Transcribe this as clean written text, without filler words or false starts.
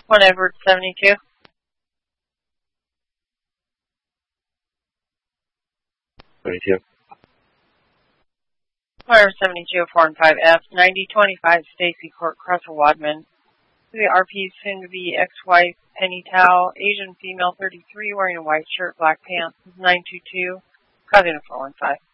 1 Edward 72. 22. 1 72, 4 and 5F, 9025 Stacy Court, Crossell Wadman. The RP soon to be ex-wife Penny Tao, Asian female 33, wearing a white shirt, black pants, 922, causing a 415.